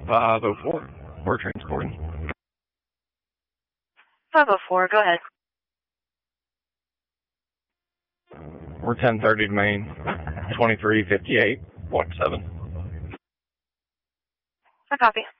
504. We're transporting. 504, go ahead. We're 1030 to Main, 2358.7. I copy.